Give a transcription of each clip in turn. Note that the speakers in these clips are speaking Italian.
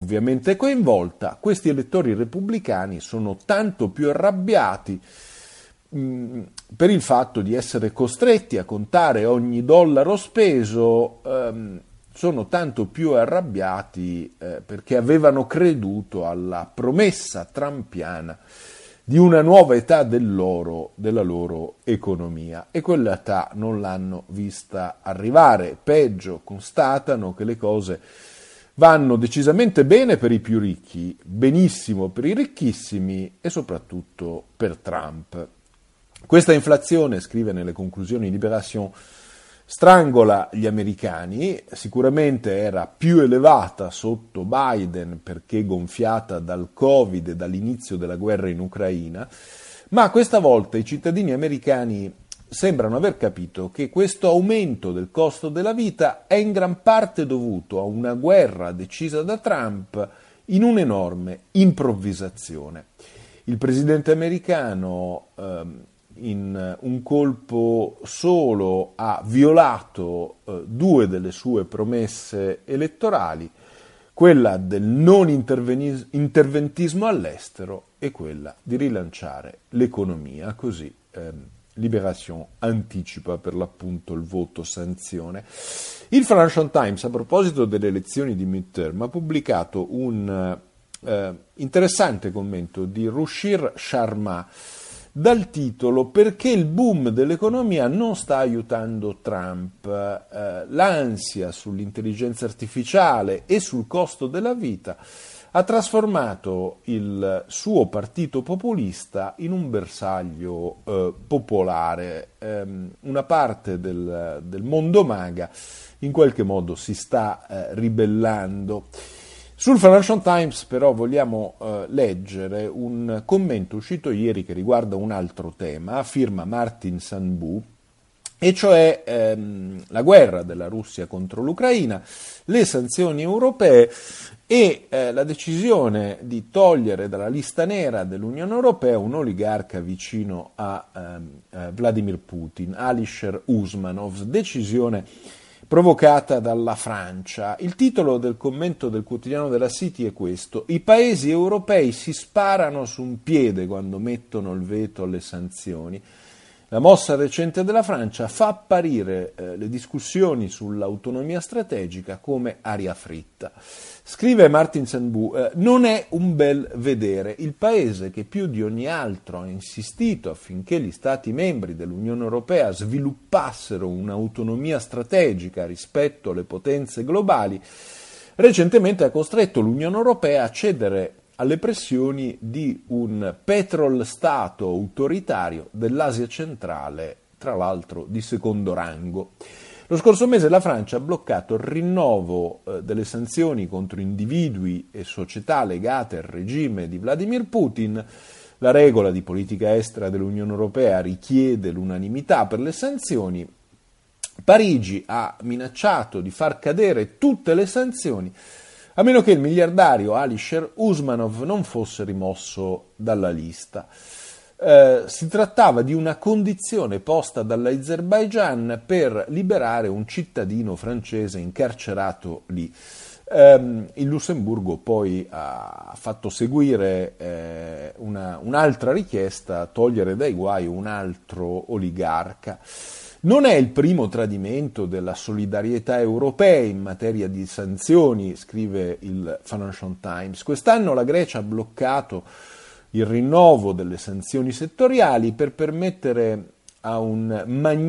ovviamente coinvolta, questi elettori repubblicani sono tanto più arrabbiati per il fatto di essere costretti a contare ogni dollaro speso, sono tanto più arrabbiati perché avevano creduto alla promessa trumpiana di una nuova età della loro economia, e quella età non l'hanno vista arrivare. Peggio, constatano che le cose vanno decisamente bene per i più ricchi, benissimo per i ricchissimi e soprattutto per Trump. Questa inflazione, scrive nelle conclusioni Libération, strangola gli americani. Sicuramente era più elevata sotto Biden perché gonfiata dal Covid e dall'inizio della guerra in Ucraina, ma questa volta i cittadini americani sembrano aver capito che questo aumento del costo della vita è in gran parte dovuto a una guerra decisa da Trump in un'enorme improvvisazione. Il presidente americano in un colpo solo ha violato due delle sue promesse elettorali, quella del non interventismo all'estero e quella di rilanciare l'economia. Così Libération anticipa per l'appunto il voto sanzione. Il Financial Times, a proposito delle elezioni di midterm, ha pubblicato un interessante commento di Ruchir Sharma dal titolo "Perché il boom dell'economia non sta aiutando Trump". L'ansia sull'intelligenza artificiale e sul costo della vita ha trasformato il suo partito populista in un bersaglio popolare. Una parte del mondo MAGA in qualche modo si sta ribellando. Sul Financial Times però vogliamo leggere un commento uscito ieri che riguarda un altro tema, a firma Martin Sanbu, e cioè la guerra della Russia contro l'Ucraina, le sanzioni europee e la decisione di togliere dalla lista nera dell'Unione Europea un oligarca vicino a Vladimir Putin, Alisher Usmanov, decisione provocata dalla Francia. Il titolo del commento del quotidiano della City è questo: "I paesi europei si sparano su un piede quando mettono il veto alle sanzioni". La mossa recente della Francia fa apparire le discussioni sull'autonomia strategica come aria fritta. Scrive Martin Sanbu, non è un bel vedere. Il paese che più di ogni altro ha insistito affinché gli Stati membri dell'Unione Europea sviluppassero un'autonomia strategica rispetto alle potenze globali, recentemente ha costretto l'Unione Europea a cedere alle pressioni di un petrol-stato autoritario dell'Asia centrale, tra l'altro di secondo rango. Lo scorso mese la Francia ha bloccato il rinnovo delle sanzioni contro individui e società legate al regime di Vladimir Putin. La regola di politica estera dell'Unione Europea richiede l'unanimità per le sanzioni. Parigi ha minacciato di far cadere tutte le sanzioni a meno che il miliardario Alisher Usmanov non fosse rimosso dalla lista. Si trattava di una condizione posta dall'Azerbaigian per liberare un cittadino francese incarcerato lì. Il Lussemburgo poi ha fatto seguire un'altra richiesta, togliere dai guai un altro oligarca. Non è il primo tradimento della solidarietà europea in materia di sanzioni, scrive il Financial Times. Quest'anno la Grecia ha bloccato il rinnovo delle sanzioni settoriali per permettere a un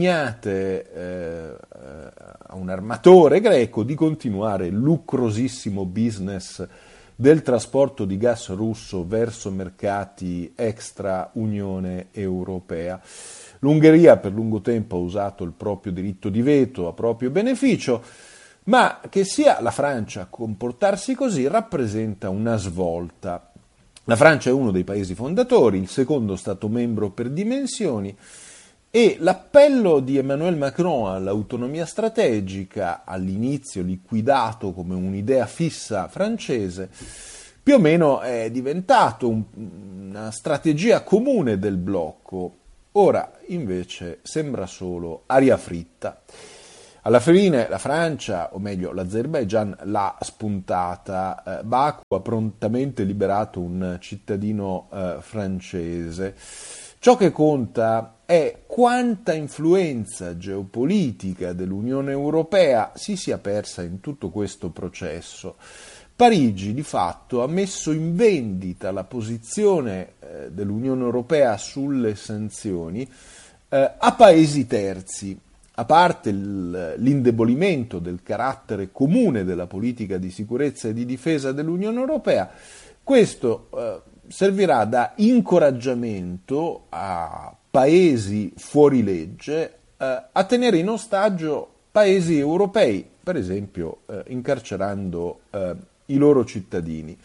magnate, a un armatore greco di continuare il lucrosissimo business del trasporto di gas russo verso mercati extra Unione Europea. L'Ungheria per lungo tempo ha usato il proprio diritto di veto a proprio beneficio, ma che sia la Francia a comportarsi così rappresenta una svolta. La Francia è uno dei paesi fondatori, il secondo Stato membro per dimensioni, e l'appello di Emmanuel Macron all'autonomia strategica, all'inizio liquidato come un'idea fissa francese, più o meno è diventato una strategia comune del blocco. Ora invece sembra solo aria fritta. Alla fine la Francia, o meglio l'Azerbaigian, l'ha spuntata. Baku ha prontamente liberato un cittadino francese. Ciò che conta è quanta influenza geopolitica dell'Unione Europea si sia persa in tutto questo processo. Parigi di fatto ha messo in vendita la posizione dell'Unione Europea sulle sanzioni a paesi terzi. A parte l'indebolimento del carattere comune della politica di sicurezza e di difesa dell'Unione Europea, questo servirà da incoraggiamento a paesi fuorilegge a tenere in ostaggio paesi europei, per esempio incarcerando i loro cittadini.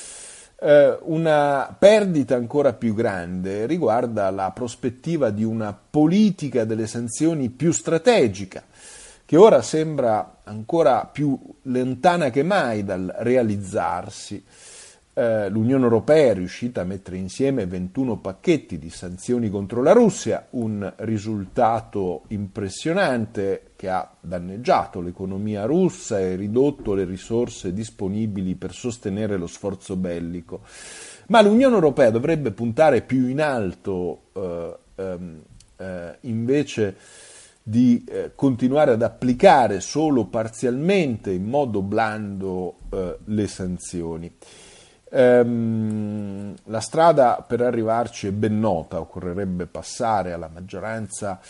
Una perdita ancora più grande riguarda la prospettiva di una politica delle sanzioni più strategica, che ora sembra ancora più lontana che mai dal realizzarsi. L'Unione Europea è riuscita a mettere insieme 21 pacchetti di sanzioni contro la Russia, un risultato impressionante che ha danneggiato l'economia russa e ridotto le risorse disponibili per sostenere lo sforzo bellico. Ma l'Unione Europea dovrebbe puntare più in alto invece di continuare ad applicare solo parzialmente, in modo blando, le sanzioni. La strada per arrivarci è ben nota, occorrerebbe passare alla maggioranza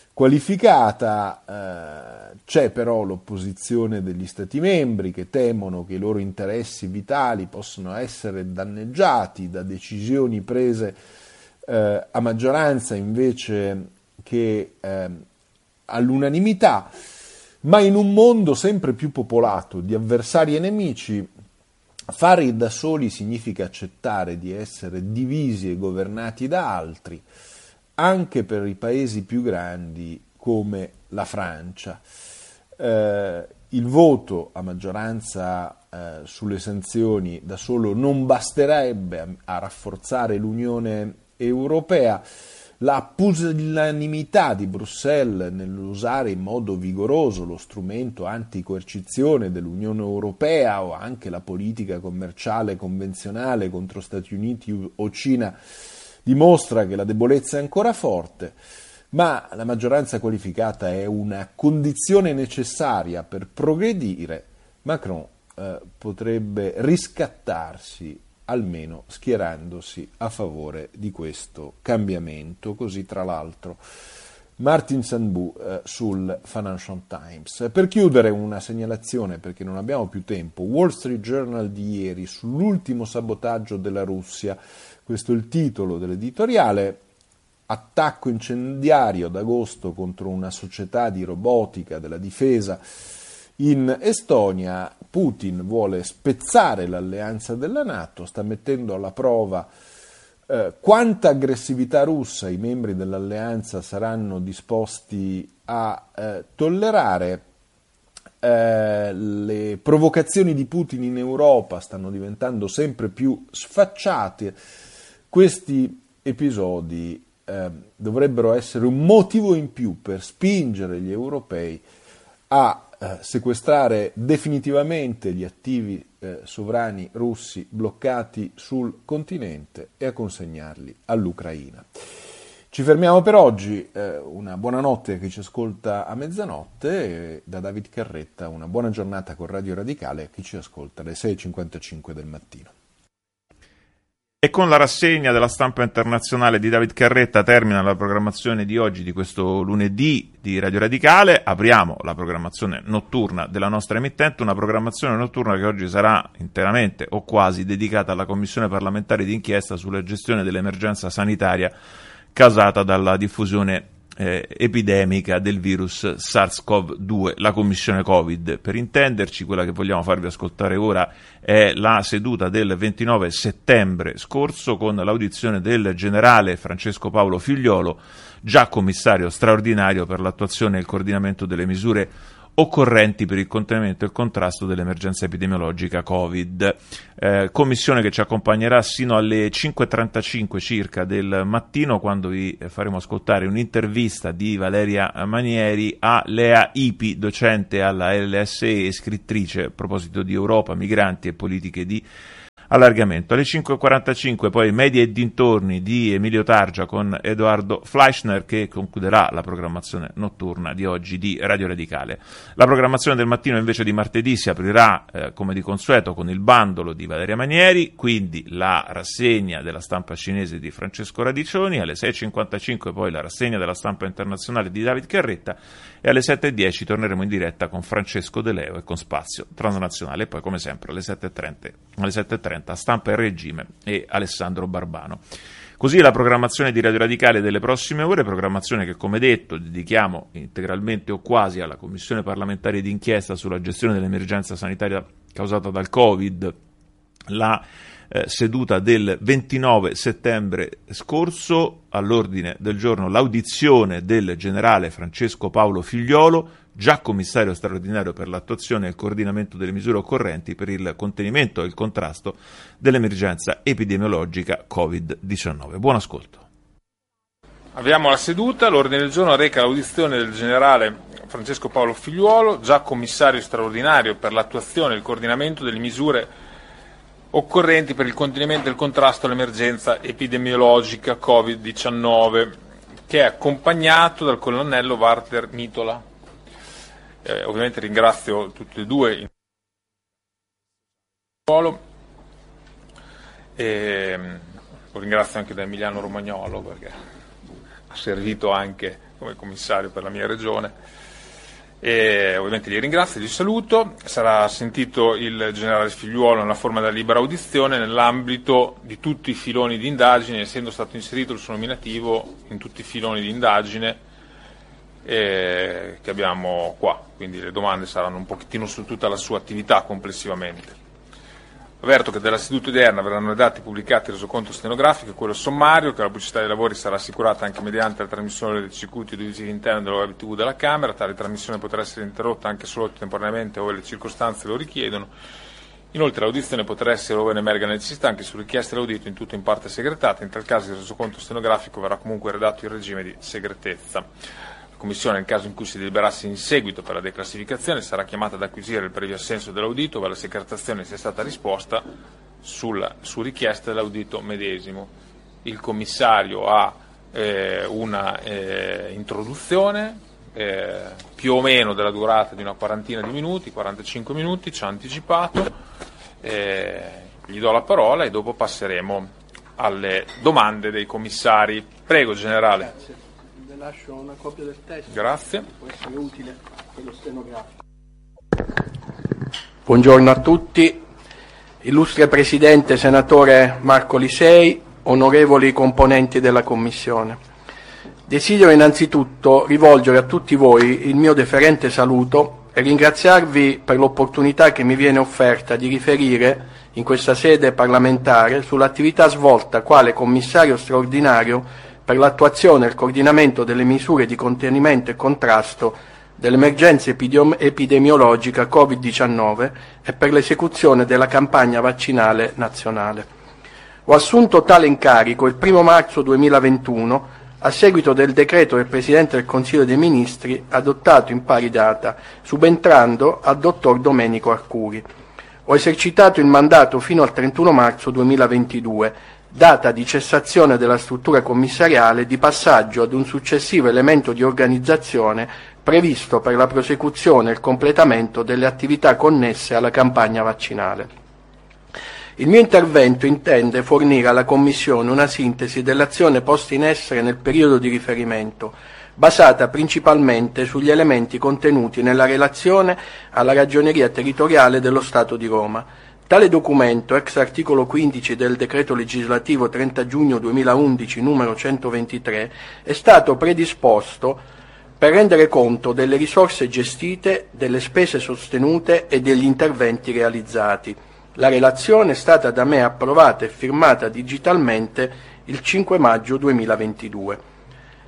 qualificata, c'è però l'opposizione degli Stati membri che temono che i loro interessi vitali possano essere danneggiati da decisioni prese a maggioranza invece che all'unanimità, ma in un mondo sempre più popolato di avversari e nemici, fare da soli significa accettare di essere divisi e governati da altri, anche per i paesi più grandi come la Francia. Il voto a maggioranza sulle sanzioni da solo non basterebbe a rafforzare l'Unione Europea. La pusillanimità di Bruxelles nell'usare in modo vigoroso lo strumento anticoercizione dell'Unione Europea o anche la politica commerciale convenzionale contro Stati Uniti o Cina dimostra che la debolezza è ancora forte, ma la maggioranza qualificata è una condizione necessaria per progredire. Macron potrebbe riscattarsi almeno schierandosi a favore di questo cambiamento. Così, tra l'altro, Martin Sanbu sul Financial Times. Per chiudere, una segnalazione, perché non abbiamo più tempo: Wall Street Journal di ieri sull'ultimo sabotaggio della Russia. Questo è il titolo dell'editoriale. Attacco incendiario ad agosto contro una società di robotica della difesa in Estonia. Putin vuole spezzare l'alleanza della NATO, sta mettendo alla prova quanta aggressività russa i membri dell'alleanza saranno disposti a tollerare. Le provocazioni di Putin in Europa stanno diventando sempre più sfacciate. Questi episodi dovrebbero essere un motivo in più per spingere gli europei a sequestrare definitivamente gli attivi sovrani russi bloccati sul continente e a consegnarli all'Ucraina. Ci fermiamo per oggi, una buonanotte a chi ci ascolta a mezzanotte, e da David Carretta una buona giornata con Radio Radicale a chi ci ascolta alle 6:55 del mattino. E con la rassegna della stampa internazionale di David Carretta termina la programmazione di oggi, di questo lunedì di Radio Radicale. Apriamo la programmazione notturna della nostra emittente, una programmazione notturna che oggi sarà interamente o quasi dedicata alla Commissione parlamentare d'inchiesta sulla gestione dell'emergenza sanitaria causata dalla diffusione epidemica del virus SARS-CoV-2, la commissione Covid. Per intenderci, quella che vogliamo farvi ascoltare ora è la seduta del 29 settembre scorso, con l'audizione del generale Francesco Paolo Figliuolo, già commissario straordinario per l'attuazione e il coordinamento delle misure occorrenti per il contenimento e il contrasto dell'emergenza epidemiologica Covid. Commissione che ci accompagnerà sino alle 5:35 circa del mattino, quando vi faremo ascoltare un'intervista di Valeria Manieri a Lea Ipi, docente alla LSE e scrittrice a proposito di Europa, migranti e politiche di allargamento. Alle 5:45 poi Media e dintorni di Emilio Targia con Edoardo Fleischner, che concluderà la programmazione notturna di oggi di Radio Radicale. La programmazione del mattino invece di martedì si aprirà come di consueto con il bandolo di Valeria Manieri, quindi la rassegna della stampa cinese di Francesco Radiccioni, alle 6:55 poi la rassegna della stampa internazionale di David Carretta e alle 7:10 torneremo in diretta con Francesco De Leo e con Spazio Transnazionale, e poi come sempre alle 7:30 Stampa e Regime e Alessandro Barbano. Così la programmazione di Radio Radicale delle prossime ore, programmazione che, come detto, dedichiamo integralmente o quasi alla Commissione parlamentare di inchiesta sulla gestione dell'emergenza sanitaria causata dal Covid, la seduta del 29 settembre scorso. All'ordine del giorno l'audizione del generale Francesco Paolo Figliuolo, già commissario straordinario per l'attuazione e il coordinamento delle misure occorrenti per il contenimento e il contrasto dell'emergenza epidemiologica Covid-19. Buon ascolto. Avviamo la seduta. L'ordine del giorno reca l'audizione del generale Francesco Paolo Figliuolo, già commissario straordinario per l'attuazione e il coordinamento delle misure occorrenti per il contenimento e il contrasto all'emergenza epidemiologica Covid-19, che è accompagnato dal colonnello Walter Mitola. Ovviamente ringrazio tutti e due e lo ringrazio anche da Emiliano Romagnolo, perché ha servito anche come commissario per la mia regione. E ovviamente li ringrazio e li saluto. Sarà sentito il generale Figliuolo nella forma della libera audizione nell'ambito di tutti i filoni di indagine, essendo stato inserito il suo nominativo in tutti i filoni di indagine che abbiamo qua, quindi le domande saranno un pochettino su tutta la sua attività complessivamente. Avverto che della seduta odierna verranno redatti e pubblicati il resoconto stenografico e quello sommario, che la pubblicità dei lavori sarà assicurata anche mediante la trasmissione dei circuiti audiovisivi interni della web TV della Camera. Tale trasmissione potrà essere interrotta anche solo temporaneamente ove le circostanze lo richiedono. Inoltre l'audizione potrà essere, ove ne emerga necessità, anche su richiesta dell'audito, in tutto o in parte segretata. In tal caso il resoconto stenografico verrà comunque redatto in regime di segretezza. La Commissione, nel caso in cui si deliberasse in seguito per la declassificazione, sarà chiamata ad acquisire il previo assenso dell'audito ove la secretazione sia stata risposta su richiesta dell'audito medesimo. Il commissario ha una introduzione più o meno della durata di una quarantina di minuti, 45 minuti, ci ha anticipato, gli do la parola e dopo passeremo alle domande dei commissari. Prego, generale. Grazie. Le lascio una copia del testo. Grazie. Può essere utile per lo stenografico. Buongiorno a tutti. Illustre Presidente, Senatore Marco Lisei, onorevoli componenti della Commissione. Desidero innanzitutto rivolgere a tutti voi il mio deferente saluto e ringraziarvi per l'opportunità che mi viene offerta di riferire in questa sede parlamentare sull'attività svolta quale commissario straordinario per l'attuazione e il coordinamento delle misure di contenimento e contrasto dell'emergenza epidemiologica Covid-19 e per l'esecuzione della campagna vaccinale nazionale. Ho assunto tale incarico il 1 marzo 2021 a seguito del decreto del Presidente del Consiglio dei Ministri adottato in pari data, subentrando al dottor Domenico Arcuri. Ho esercitato il mandato fino al 31 marzo 2022, data di cessazione della struttura commissariale e di passaggio ad un successivo elemento di organizzazione previsto per la prosecuzione e il completamento delle attività connesse alla campagna vaccinale. Il mio intervento intende fornire alla Commissione una sintesi dell'azione posta in essere nel periodo di riferimento, basata principalmente sugli elementi contenuti nella relazione alla Ragioneria Territoriale dello Stato di Roma. Tale documento, ex articolo 15 del decreto legislativo 30 giugno 2011 numero 123, è stato predisposto per rendere conto delle risorse gestite, delle spese sostenute e degli interventi realizzati. La relazione è stata da me approvata e firmata digitalmente il 5 maggio 2022.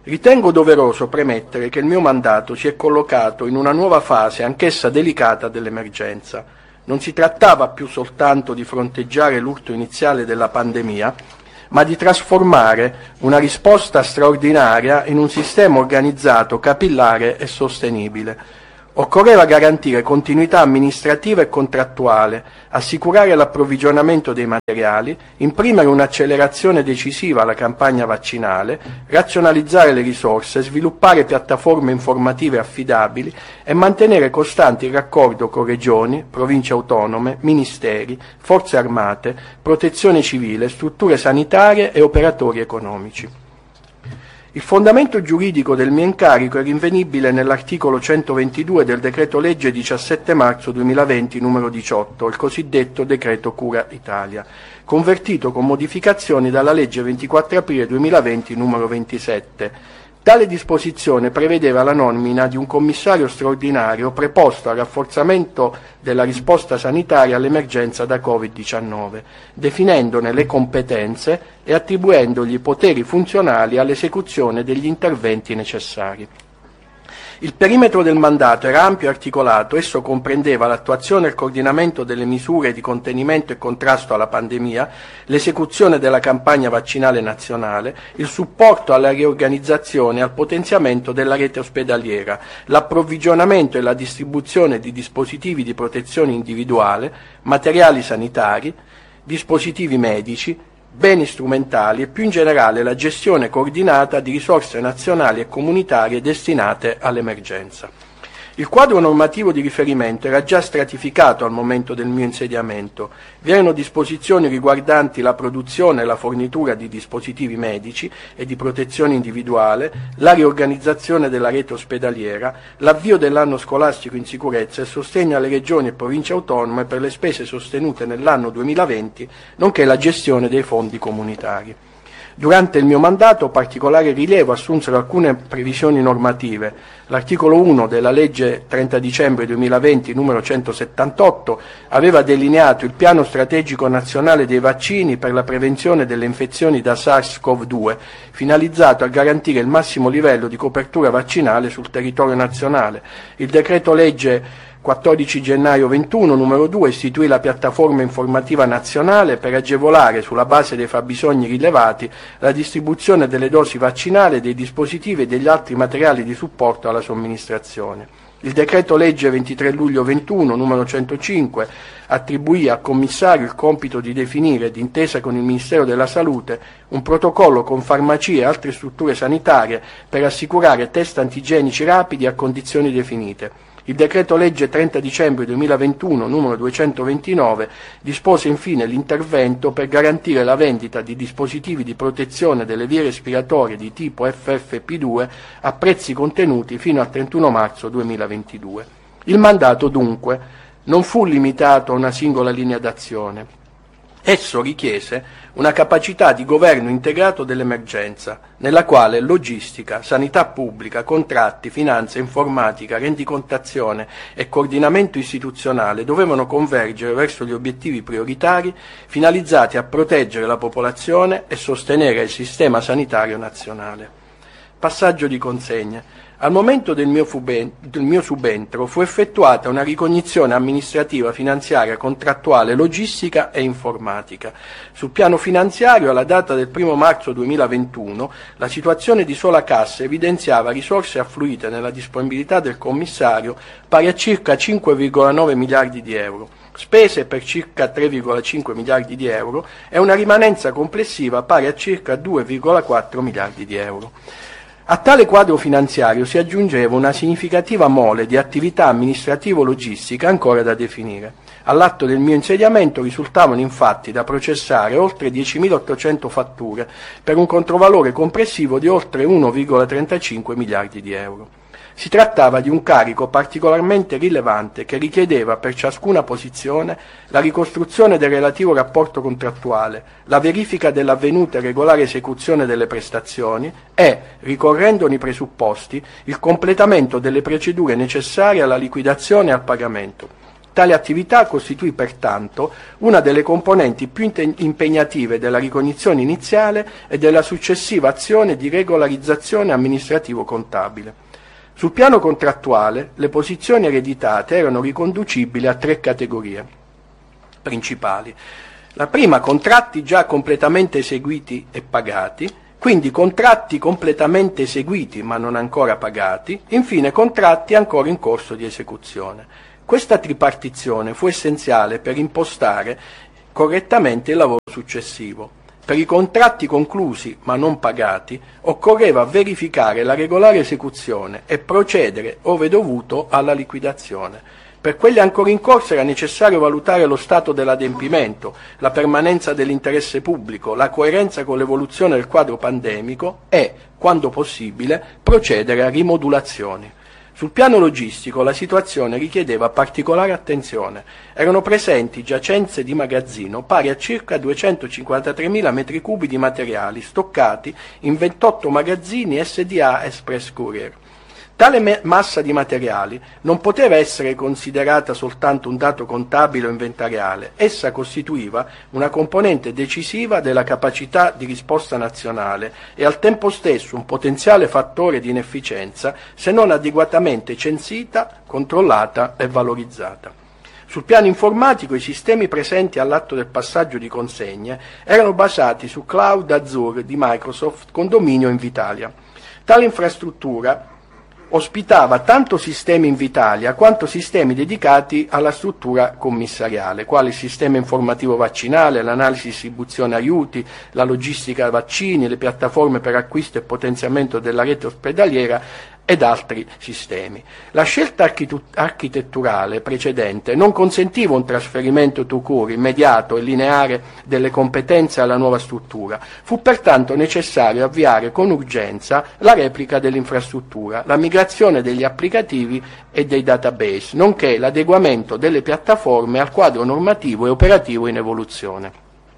Ritengo doveroso premettere che il mio mandato si è collocato in una nuova fase, anch'essa delicata, dell'emergenza. Non si trattava più soltanto di fronteggiare l'urto iniziale della pandemia, ma di trasformare una risposta straordinaria in un sistema organizzato, capillare e sostenibile. Occorreva garantire continuità amministrativa e contrattuale, assicurare l'approvvigionamento dei materiali, imprimere un'accelerazione decisiva alla campagna vaccinale, razionalizzare le risorse, sviluppare piattaforme informative affidabili e mantenere costante il raccordo con regioni, province autonome, ministeri, forze armate, protezione civile, strutture sanitarie e operatori economici. Il fondamento giuridico del mio incarico è rinvenibile nell'articolo 122 del decreto legge 17 marzo 2020 numero 18, il cosiddetto decreto Cura Italia, convertito con modificazioni dalla legge 24 aprile 2020 numero 27. Tale disposizione prevedeva la nomina di un commissario straordinario preposto al rafforzamento della risposta sanitaria all'emergenza da Covid-19, definendone le competenze e attribuendogli poteri funzionali all'esecuzione degli interventi necessari. Il perimetro del mandato era ampio e articolato, esso comprendeva l'attuazione e il coordinamento delle misure di contenimento e contrasto alla pandemia, l'esecuzione della campagna vaccinale nazionale, il supporto alla riorganizzazione e al potenziamento della rete ospedaliera, l'approvvigionamento e la distribuzione di dispositivi di protezione individuale, materiali sanitari, dispositivi medici, beni strumentali e più in generale la gestione coordinata di risorse nazionali e comunitarie destinate all'emergenza. Il quadro normativo di riferimento era già stratificato al momento del mio insediamento. Vi erano disposizioni riguardanti la produzione e la fornitura di dispositivi medici e di protezione individuale, la riorganizzazione della rete ospedaliera, l'avvio dell'anno scolastico in sicurezza e sostegno alle regioni e province autonome per le spese sostenute nell'anno 2020, nonché la gestione dei fondi comunitari. Durante il mio mandato particolare rilievo assunsero alcune previsioni normative. L'articolo 1 della legge 30 dicembre 2020 numero 178 aveva delineato il piano strategico nazionale dei vaccini per la prevenzione delle infezioni da SARS-CoV-2, finalizzato a garantire il massimo livello di copertura vaccinale sul territorio nazionale. Il decreto legge 14 gennaio 21, numero 2, istituì la piattaforma informativa nazionale per agevolare, sulla base dei fabbisogni rilevati, la distribuzione delle dosi vaccinali, dei dispositivi e degli altri materiali di supporto alla somministrazione. Il decreto legge 23 luglio 21, numero 105, attribuì al commissario il compito di definire, d'intesa con il Ministero della Salute, un protocollo con farmacie e altre strutture sanitarie per assicurare test antigenici rapidi a condizioni definite. Il decreto legge 30 dicembre 2021, numero 229, dispose infine l'intervento per garantire la vendita di dispositivi di protezione delle vie respiratorie di tipo FFP2 a prezzi contenuti fino al 31 marzo 2022. Il mandato, dunque, non fu limitato a una singola linea d'azione. Esso richiese una capacità di governo integrato dell'emergenza, nella quale logistica, sanità pubblica, contratti, finanza, informatica, rendicontazione e coordinamento istituzionale dovevano convergere verso gli obiettivi prioritari finalizzati a proteggere la popolazione e sostenere il sistema sanitario nazionale. Passaggio di consegne. Al momento del mio subentro fu effettuata una ricognizione amministrativa, finanziaria, contrattuale, logistica e informatica. Sul piano finanziario, alla data del 1 marzo 2021, la situazione di sola cassa evidenziava risorse affluite nella disponibilità del commissario pari a circa 5,9 miliardi di euro, spese per circa 3,5 miliardi di euro e una rimanenza complessiva pari a circa 2,4 miliardi di euro. A tale quadro finanziario si aggiungeva una significativa mole di attività amministrativo-logistica ancora da definire. All'atto del mio insediamento risultavano infatti da processare oltre 10.800 fatture per un controvalore complessivo di oltre 1,35 miliardi di euro. Si trattava di un carico particolarmente rilevante che richiedeva per ciascuna posizione la ricostruzione del relativo rapporto contrattuale, la verifica dell'avvenuta e regolare esecuzione delle prestazioni e, ricorrendone i presupposti, il completamento delle procedure necessarie alla liquidazione e al pagamento. Tale attività costituì pertanto una delle componenti più impegnative della ricognizione iniziale e della successiva azione di regolarizzazione amministrativo-contabile. Sul piano contrattuale, le posizioni ereditate erano riconducibili a 3 categorie principali. La prima, contratti già completamente eseguiti e pagati, quindi contratti completamente eseguiti ma non ancora pagati, infine contratti ancora in corso di esecuzione. Questa tripartizione fu essenziale per impostare correttamente il lavoro successivo. Per i contratti conclusi ma non pagati occorreva verificare la regolare esecuzione e procedere, ove dovuto, alla liquidazione. Per quelli ancora in corso era necessario valutare lo stato dell'adempimento, la permanenza dell'interesse pubblico, la coerenza con l'evoluzione del quadro pandemico e, quando possibile, procedere a rimodulazioni. Sul piano logistico la situazione richiedeva particolare attenzione. Erano presenti giacenze di magazzino pari a circa 253.000 metri cubi di materiali stoccati in 28 magazzini SDA Express Courier. Tale massa di materiali non poteva essere considerata soltanto un dato contabile o inventariale, essa costituiva una componente decisiva della capacità di risposta nazionale e al tempo stesso un potenziale fattore di inefficienza se non adeguatamente censita, controllata e valorizzata. Sul piano informatico i sistemi presenti all'atto del passaggio di consegne erano basati su Cloud Azure di Microsoft con dominio Invitalia. Tale infrastruttura ospitava tanto sistemi Invitalia quanto sistemi dedicati alla struttura commissariale, quali il sistema informativo vaccinale, l'analisi distribuzione aiuti, la logistica vaccini, le piattaforme per acquisto e potenziamento della rete ospedaliera ed altri sistemi. La scelta architetturale precedente non consentiva un trasferimento tout court, immediato e lineare delle competenze alla nuova struttura. Fu pertanto necessario avviare con urgenza la replica dell'infrastruttura, la migrazione degli applicativi e dei database, nonché l'adeguamento delle piattaforme al quadro normativo e operativo in evoluzione.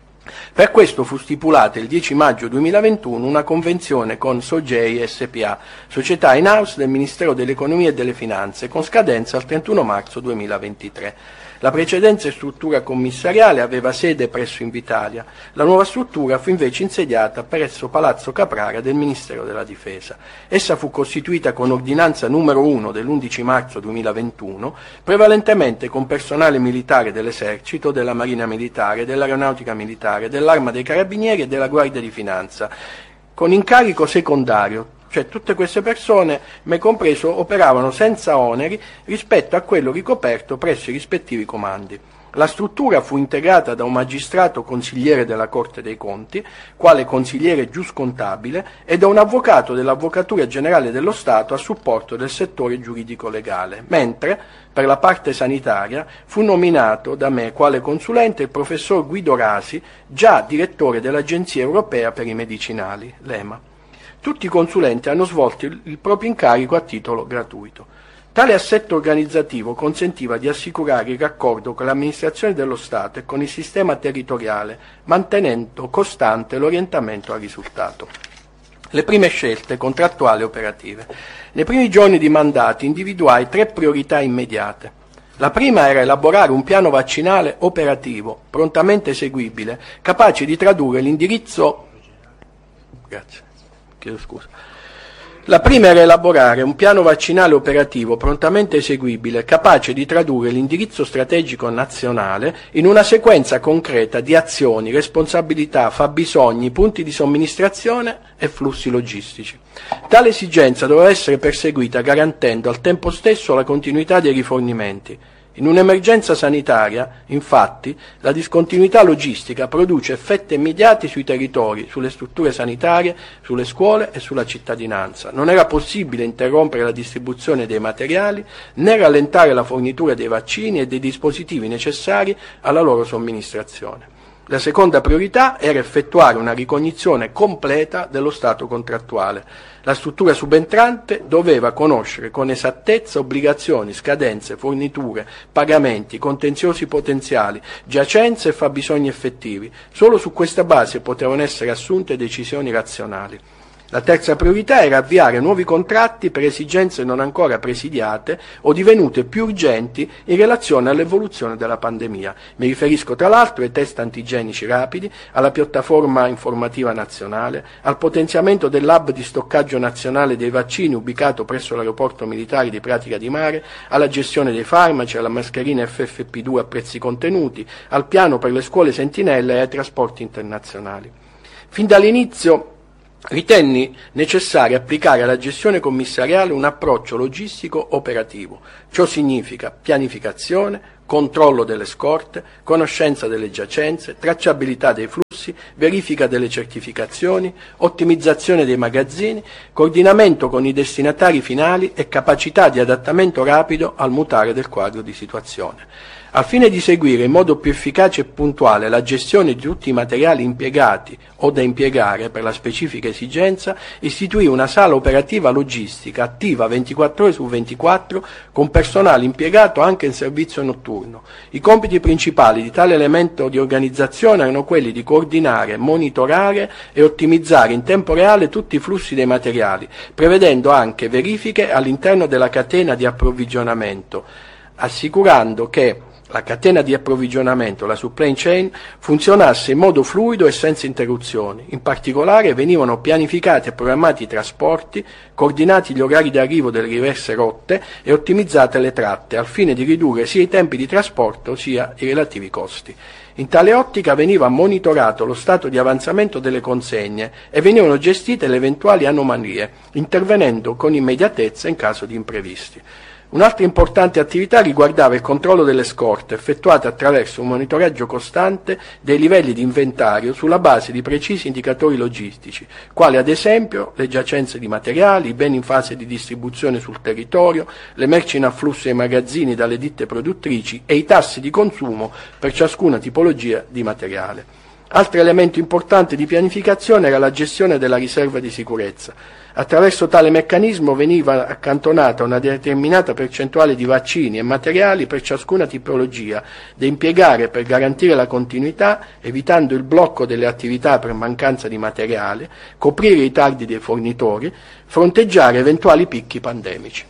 Per questo fu stipulata il 10 maggio 2021 una convenzione con Sogei SpA, società in house del Ministero dell'Economia e delle Finanze, con scadenza al 31 marzo 2023. La precedente struttura commissariale aveva sede presso Invitalia, la nuova struttura fu invece insediata presso Palazzo Caprara del Ministero della Difesa. Essa fu costituita con ordinanza numero 1 dell'11 marzo 2021, prevalentemente con personale militare dell'Esercito, della Marina Militare, dell'Aeronautica Militare, dell'Arma dei Carabinieri e della Guardia di Finanza, con incarico secondario. Cioè tutte queste persone, me compreso, operavano senza oneri rispetto a quello ricoperto presso i rispettivi comandi. La struttura fu integrata da un magistrato consigliere della Corte dei Conti, quale consigliere giuscontabile, e da un avvocato dell'Avvocatura Generale dello Stato a supporto del settore giuridico-legale, mentre, per la parte sanitaria, fu nominato da me quale consulente il professor Guido Rasi, già direttore dell'Agenzia Europea per i Medicinali, l'EMA. Tutti i consulenti hanno svolto il proprio incarico a titolo gratuito. Tale assetto organizzativo consentiva di assicurare il raccordo con l'amministrazione dello Stato e con il sistema territoriale, mantenendo costante l'orientamento al risultato. Le prime scelte contrattuali e operative. Nei primi giorni di mandato individuai 3 priorità immediate. La prima era elaborare un piano vaccinale operativo, prontamente eseguibile, capace di tradurre l'indirizzo. La prima era elaborare un piano vaccinale operativo prontamente eseguibile, capace di tradurre l'indirizzo strategico nazionale in una sequenza concreta di azioni, responsabilità, fabbisogni, punti di somministrazione e flussi logistici. Tale esigenza doveva essere perseguita garantendo al tempo stesso la continuità dei rifornimenti. In un'emergenza sanitaria, infatti, la discontinuità logistica produce effetti immediati sui territori, sulle strutture sanitarie, sulle scuole e sulla cittadinanza. Non era possibile interrompere la distribuzione dei materiali né rallentare la fornitura dei vaccini e dei dispositivi necessari alla loro somministrazione. La seconda priorità era effettuare una ricognizione completa dello stato contrattuale. La struttura subentrante doveva conoscere con esattezza obbligazioni, scadenze, forniture, pagamenti, contenziosi potenziali, giacenze e fabbisogni effettivi. Solo su questa base potevano essere assunte decisioni razionali. La terza priorità era avviare nuovi contratti per esigenze non ancora presidiate o divenute più urgenti in relazione all'evoluzione della pandemia. Mi riferisco tra l'altro ai test antigenici rapidi, alla piattaforma informativa nazionale, al potenziamento dell'hub di stoccaggio nazionale dei vaccini ubicato presso l'aeroporto militare di Pratica di Mare, alla gestione dei farmaci, alla mascherina FFP2 a prezzi contenuti, al piano per le scuole sentinelle e ai trasporti internazionali. Fin dall'inizio ritenni necessario applicare alla gestione commissariale un approccio logistico operativo. Ciò significa pianificazione, controllo delle scorte, conoscenza delle giacenze, tracciabilità dei flussi, verifica delle certificazioni, ottimizzazione dei magazzini, coordinamento con i destinatari finali e capacità di adattamento rapido al mutare del quadro di situazione. Al fine di seguire in modo più efficace e puntuale la gestione di tutti i materiali impiegati o da impiegare per la specifica esigenza, istituì una sala operativa logistica attiva 24 ore su 24 con personale impiegato anche in servizio notturno. I compiti principali di tale elemento di organizzazione erano quelli di coordinare, monitorare e ottimizzare in tempo reale tutti i flussi dei materiali, prevedendo anche verifiche all'interno della catena di approvvigionamento, assicurando che la catena di approvvigionamento, la supply chain, funzionasse in modo fluido e senza interruzioni. In particolare venivano pianificati e programmati i trasporti, coordinati gli orari di arrivo delle diverse rotte e ottimizzate le tratte, al fine di ridurre sia i tempi di trasporto sia i relativi costi. In tale ottica veniva monitorato lo stato di avanzamento delle consegne e venivano gestite le eventuali anomalie, intervenendo con immediatezza in caso di imprevisti. Un'altra importante attività riguardava il controllo delle scorte, effettuate attraverso un monitoraggio costante dei livelli di inventario sulla base di precisi indicatori logistici, quali ad esempio le giacenze di materiali, i beni in fase di distribuzione sul territorio, le merci in afflusso ai magazzini dalle ditte produttrici e i tassi di consumo per ciascuna tipologia di materiale. Altro elemento importante di pianificazione era la gestione della riserva di sicurezza. Attraverso tale meccanismo veniva accantonata una determinata percentuale di vaccini e materiali per ciascuna tipologia da impiegare per garantire la continuità, evitando il blocco delle attività per mancanza di materiale, coprire i tardi dei fornitori, fronteggiare eventuali picchi pandemici.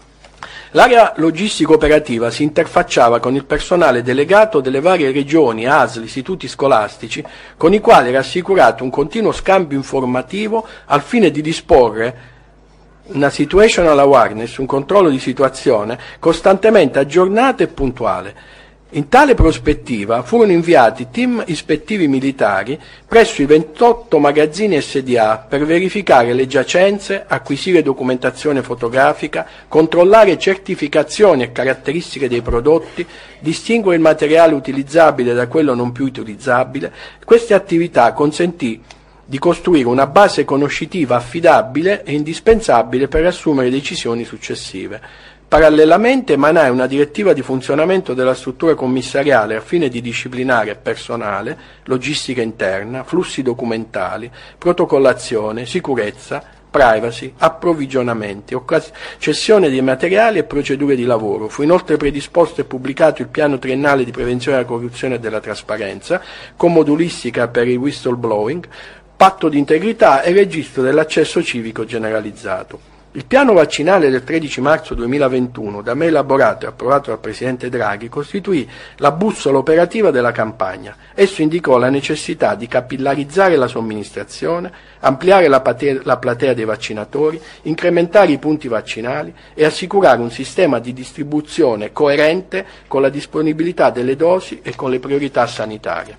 L'area logistico-operativa si interfacciava con il personale delegato delle varie regioni, ASL, istituti scolastici, con i quali era assicurato un continuo scambio informativo al fine di disporre una situational awareness, un controllo di situazione costantemente aggiornato e puntuale. In tale prospettiva furono inviati team ispettivi militari presso i 28 magazzini SDA per verificare le giacenze, acquisire documentazione fotografica, controllare certificazioni e caratteristiche dei prodotti, distinguere il materiale utilizzabile da quello non più utilizzabile. Queste attività consentì di costruire una base conoscitiva affidabile e indispensabile per assumere decisioni successive. Parallelamente emanai una direttiva di funzionamento della struttura commissariale al fine di disciplinare personale, logistica interna, flussi documentali, protocollazione, sicurezza, privacy, approvvigionamenti, cessione di materiali e procedure di lavoro. Fu inoltre predisposto e pubblicato il piano triennale di prevenzione della corruzione e della trasparenza, con modulistica per il whistleblowing, patto di integrità e registro dell'accesso civico generalizzato. Il piano vaccinale del 13 marzo 2021, da me elaborato e approvato dal Presidente Draghi, costituì la bussola operativa della campagna. Esso indicò la necessità di capillarizzare la somministrazione, ampliare la platea dei vaccinatori, incrementare i punti vaccinali e assicurare un sistema di distribuzione coerente con la disponibilità delle dosi e con le priorità sanitarie.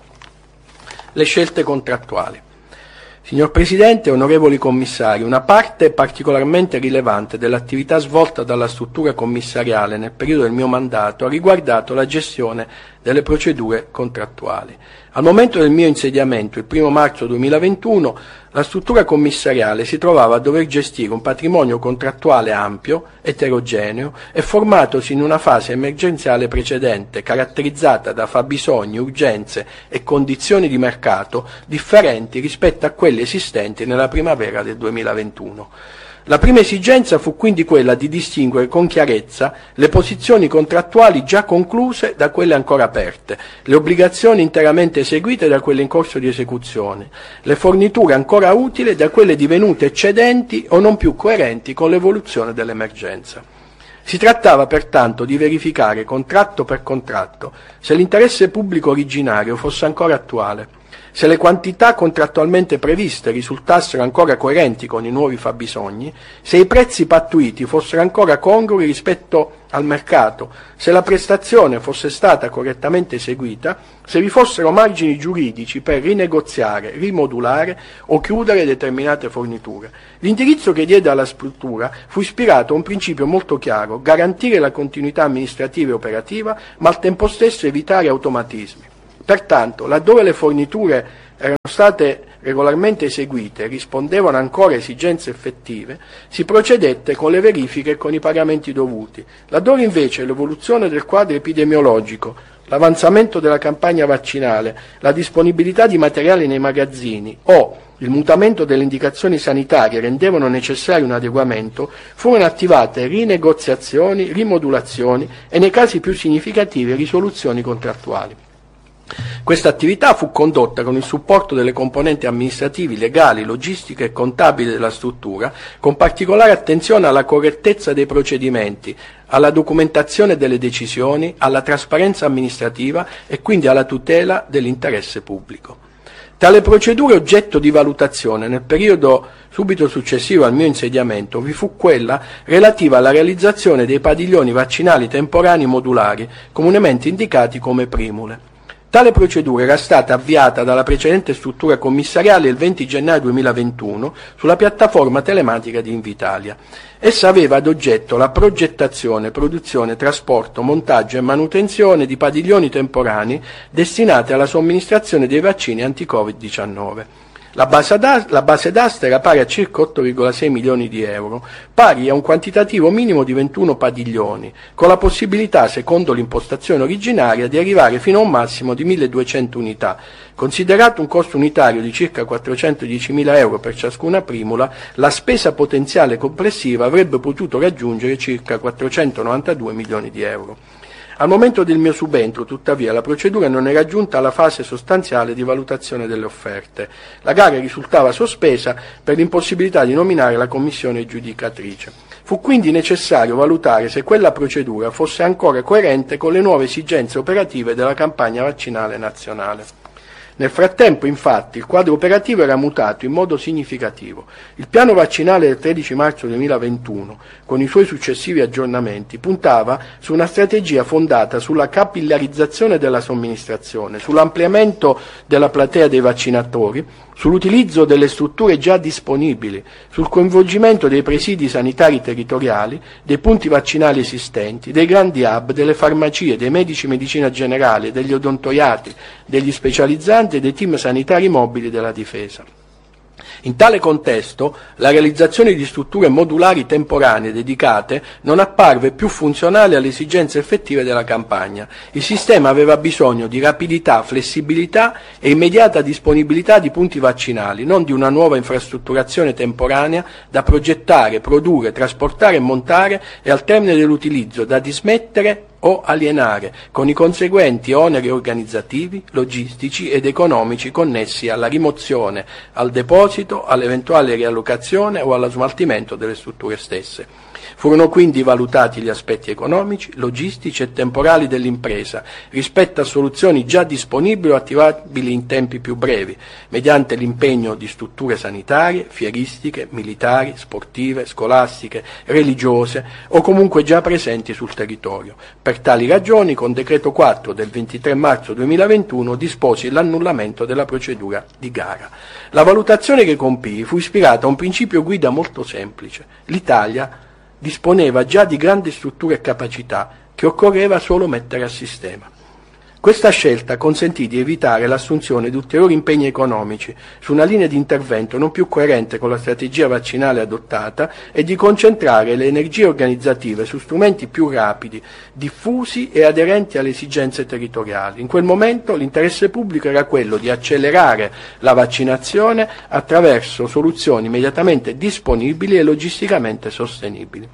Le scelte contrattuali. Signor Presidente, onorevoli commissari, una parte particolarmente rilevante dell'attività svolta dalla struttura commissariale nel periodo del mio mandato ha riguardato la gestione delle procedure contrattuali. Al momento del mio insediamento, il 1 marzo 2021, la struttura commissariale si trovava a dover gestire un patrimonio contrattuale ampio, eterogeneo e formatosi in una fase emergenziale precedente, caratterizzata da fabbisogni, urgenze e condizioni di mercato differenti rispetto a quelle esistenti nella primavera del 2021. La prima esigenza fu quindi quella di distinguere con chiarezza le posizioni contrattuali già concluse da quelle ancora aperte, le obbligazioni interamente eseguite da quelle in corso di esecuzione, le forniture ancora utili da quelle divenute eccedenti o non più coerenti con l'evoluzione dell'emergenza. Si trattava pertanto di verificare contratto per contratto se l'interesse pubblico originario fosse ancora attuale, se le quantità contrattualmente previste risultassero ancora coerenti con i nuovi fabbisogni, se i prezzi pattuiti fossero ancora congrui rispetto al mercato, se la prestazione fosse stata correttamente eseguita, se vi fossero margini giuridici per rinegoziare, rimodulare o chiudere determinate forniture. L'indirizzo che diede alla struttura fu ispirato a un principio molto chiaro: garantire la continuità amministrativa e operativa, ma al tempo stesso evitare automatismi. Pertanto, laddove le forniture erano state regolarmente eseguite e rispondevano ancora a esigenze effettive, si procedette con le verifiche e con i pagamenti dovuti. Laddove invece l'evoluzione del quadro epidemiologico, l'avanzamento della campagna vaccinale, la disponibilità di materiali nei magazzini o il mutamento delle indicazioni sanitarie rendevano necessario un adeguamento, furono attivate rinegoziazioni, rimodulazioni e, nei casi più significativi, risoluzioni contrattuali. Questa attività fu condotta con il supporto delle componenti amministrativi, legali, logistiche e contabili della struttura, con particolare attenzione alla correttezza dei procedimenti, alla documentazione delle decisioni, alla trasparenza amministrativa e quindi alla tutela dell'interesse pubblico. Tra le procedure oggetto di valutazione nel periodo subito successivo al mio insediamento vi fu quella relativa alla realizzazione dei padiglioni vaccinali temporanei modulari, comunemente indicati come primule. Tale procedura era stata avviata dalla precedente struttura commissariale il 20 gennaio 2021 sulla piattaforma telematica di Invitalia. Essa aveva ad oggetto la progettazione, produzione, trasporto, montaggio e manutenzione di padiglioni temporanei destinati alla somministrazione dei vaccini anti-Covid-19. La base d'asta era pari a circa 8,6 milioni di euro, pari a un quantitativo minimo di 21 padiglioni, con la possibilità, secondo l'impostazione originaria, di arrivare fino a un massimo di 1.200 unità. Considerato un costo unitario di circa 410.000 euro per ciascuna primula, la spesa potenziale complessiva avrebbe potuto raggiungere circa 492 milioni di euro. Al momento del mio subentro, tuttavia, la procedura non era giunta alla fase sostanziale di valutazione delle offerte. La gara risultava sospesa per l'impossibilità di nominare la commissione giudicatrice. Fu quindi necessario valutare se quella procedura fosse ancora coerente con le nuove esigenze operative della campagna vaccinale nazionale. Nel frattempo, infatti, il quadro operativo era mutato in modo significativo. Il piano vaccinale del 13 marzo 2021, con i suoi successivi aggiornamenti, puntava su una strategia fondata sulla capillarizzazione della somministrazione, sull'ampliamento della platea dei vaccinatori, sull'utilizzo delle strutture già disponibili, sul coinvolgimento dei presidi sanitari territoriali, dei punti vaccinali esistenti, dei grandi hub, delle farmacie, dei medici medicina generale, degli odontoiatri, degli specializzanti e dei team sanitari mobili della difesa. In tale contesto, la realizzazione di strutture modulari temporanee dedicate non apparve più funzionale alle esigenze effettive della campagna. Il sistema aveva bisogno di rapidità, flessibilità e immediata disponibilità di punti vaccinali, non di una nuova infrastrutturazione temporanea da progettare, produrre, trasportare e montare e al termine dell'utilizzo da dismettere o alienare, con i conseguenti oneri organizzativi, logistici ed economici connessi alla rimozione, al deposito, all'eventuale riallocazione o allo smaltimento delle strutture stesse. Furono quindi valutati gli aspetti economici, logistici e temporali dell'impresa rispetto a soluzioni già disponibili o attivabili in tempi più brevi, mediante l'impegno di strutture sanitarie, fieristiche, militari, sportive, scolastiche, religiose o comunque già presenti sul territorio. Per tali ragioni, con decreto 4 del 23 marzo 2021 disposi l'annullamento della procedura di gara. La valutazione che compii fu ispirata a un principio guida molto semplice. L'Italia disponeva già di grandi strutture e capacità che occorreva solo mettere a sistema. Questa scelta consentì di evitare l'assunzione di ulteriori impegni economici su una linea di intervento non più coerente con la strategia vaccinale adottata e di concentrare le energie organizzative su strumenti più rapidi, diffusi e aderenti alle esigenze territoriali. In quel momento l'interesse pubblico era quello di accelerare la vaccinazione attraverso soluzioni immediatamente disponibili e logisticamente sostenibili.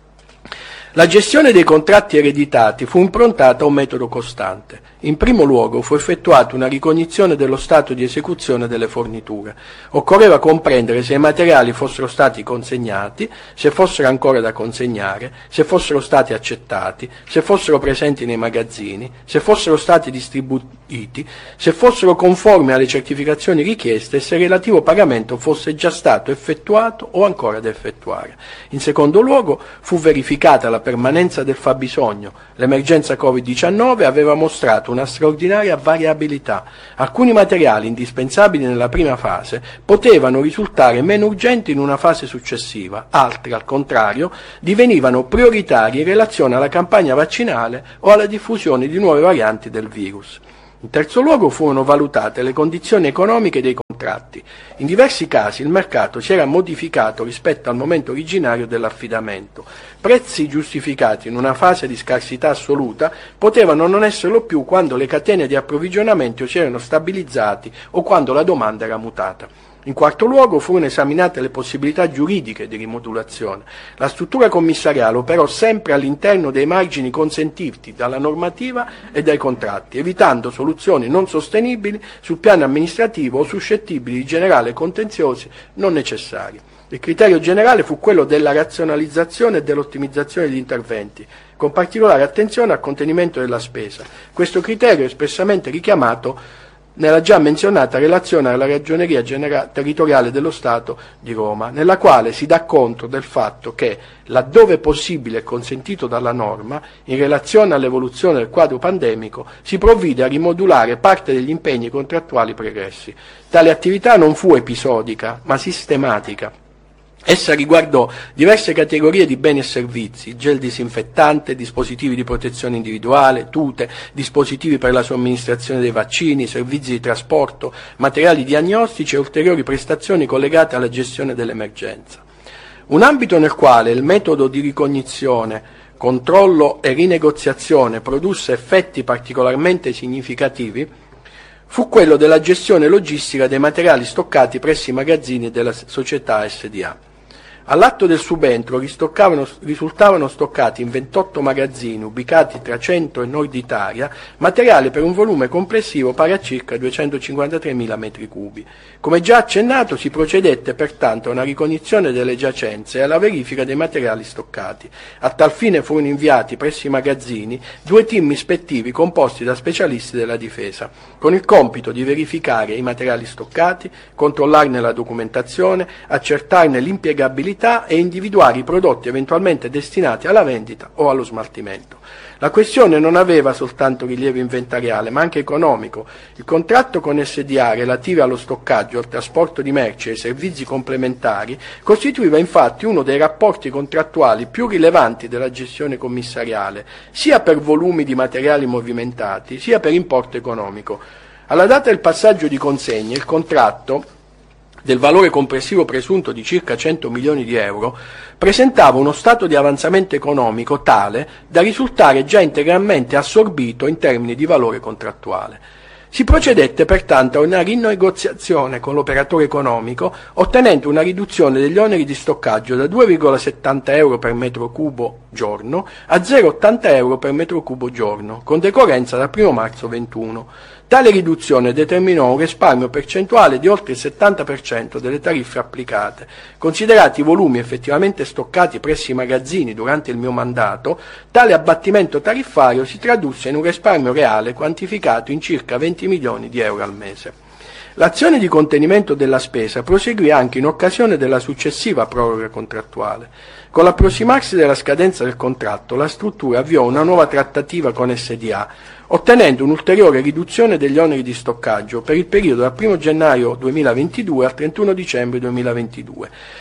La gestione dei contratti ereditati fu improntata a un metodo costante. In primo luogo fu effettuata una ricognizione dello stato di esecuzione delle forniture. Occorreva comprendere se i materiali fossero stati consegnati, se fossero ancora da consegnare, se fossero stati accettati, se fossero presenti nei magazzini, se fossero stati distribuiti, se fossero conformi alle certificazioni richieste e se il relativo pagamento fosse già stato effettuato o ancora da effettuare. In secondo luogo fu verificata la permanenza del fabbisogno. L'emergenza Covid-19 aveva mostrato una straordinaria variabilità. Alcuni materiali indispensabili nella prima fase potevano risultare meno urgenti in una fase successiva, altri, al contrario, divenivano prioritari in relazione alla campagna vaccinale o alla diffusione di nuove varianti del virus. In terzo luogo furono valutate le condizioni economiche dei contratti. In diversi casi il mercato si era modificato rispetto al momento originario dell'affidamento. Prezzi giustificati in una fase di scarsità assoluta potevano non esserlo più quando le catene di approvvigionamento si erano stabilizzati o quando la domanda era mutata. In quarto luogo furono esaminate le possibilità giuridiche di rimodulazione. La struttura commissariale operò sempre all'interno dei margini consentiti dalla normativa e dai contratti, evitando soluzioni non sostenibili sul piano amministrativo o suscettibili di generare contenziosi non necessari. Il criterio generale fu quello della razionalizzazione e dell'ottimizzazione degli interventi, con particolare attenzione al contenimento della spesa. Questo criterio è espressamente richiamato nella già menzionata relazione alla Ragioneria Territoriale dello Stato di Roma, nella quale si dà conto del fatto che, laddove possibile e consentito dalla norma, in relazione all'evoluzione del quadro pandemico, si provvide a rimodulare parte degli impegni contrattuali pregressi. Tale attività non fu episodica, ma sistematica. Essa riguardò diverse categorie di beni e servizi: gel disinfettante, dispositivi di protezione individuale, tute, dispositivi per la somministrazione dei vaccini, servizi di trasporto, materiali diagnostici e ulteriori prestazioni collegate alla gestione dell'emergenza. Un ambito nel quale il metodo di ricognizione, controllo e rinegoziazione produsse effetti particolarmente significativi fu quello della gestione logistica dei materiali stoccati presso i magazzini della società SDA. All'atto del subentro risultavano stoccati in 28 magazzini ubicati tra centro e nord Italia materiale per un volume complessivo pari a circa 253.000 metri cubi. Come già accennato, si procedette pertanto a una ricognizione delle giacenze e alla verifica dei materiali stoccati. A tal fine furono inviati presso i magazzini 2 team ispettivi composti da specialisti della difesa, con il compito di verificare i materiali stoccati, controllarne la documentazione, accertarne l'impiegabilità e individuare i prodotti eventualmente destinati alla vendita o allo smaltimento. La questione non aveva soltanto rilievo inventariale, ma anche economico. Il contratto con SDA relativo allo stoccaggio, al trasporto di merci e ai servizi complementari costituiva infatti uno dei rapporti contrattuali più rilevanti della gestione commissariale, sia per volumi di materiali movimentati, sia per importo economico. Alla data del passaggio di consegne, il contratto, del valore complessivo presunto di circa 100 milioni di euro, presentava uno stato di avanzamento economico tale da risultare già integralmente assorbito in termini di valore contrattuale. Si procedette pertanto a una rinegoziazione con l'operatore economico, ottenendo una riduzione degli oneri di stoccaggio da 2,70 euro per metro cubo giorno a 0,80 euro per metro cubo giorno, con decorrenza dal 1 marzo 2021. Tale riduzione determinò un risparmio percentuale di oltre il 70% delle tariffe applicate. Considerati i volumi effettivamente stoccati presso i magazzini durante il mio mandato, tale abbattimento tariffario si tradusse in un risparmio reale quantificato in circa 20 milioni di euro al mese. L'azione di contenimento della spesa proseguì anche in occasione della successiva proroga contrattuale. Con l'approssimarsi della scadenza del contratto, la struttura avviò una nuova trattativa con SDA, ottenendo un'ulteriore riduzione degli oneri di stoccaggio per il periodo dal 1 gennaio 2022 al 31 dicembre 2022.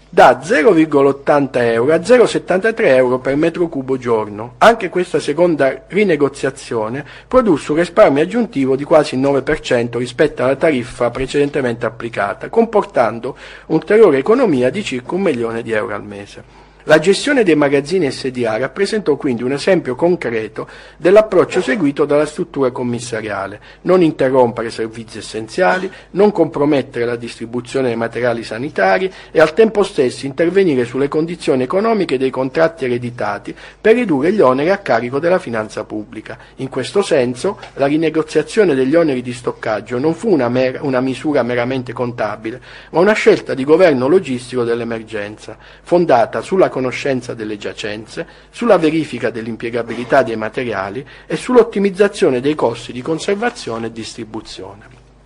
da 0,80 euro a 0,73 euro per metro cubo giorno. Anche questa seconda rinegoziazione produsse un risparmio aggiuntivo di quasi il 9% rispetto alla tariffa precedentemente applicata, comportando un'ulteriore economia di circa 1 milione di euro al mese. La gestione dei magazzini SDA rappresentò quindi un esempio concreto dell'approccio seguito dalla struttura commissariale: non interrompere servizi essenziali, non compromettere la distribuzione dei materiali sanitari e al tempo stesso intervenire sulle condizioni economiche dei contratti ereditati per ridurre gli oneri a carico della finanza pubblica. In questo senso, la rinegoziazione degli oneri di stoccaggio non fu una misura meramente contabile, ma una scelta di governo logistico dell'emergenza, fondata sulla conoscenza delle giacenze, sulla verifica dell'impiegabilità dei materiali e sull'ottimizzazione dei costi di conservazione e distribuzione.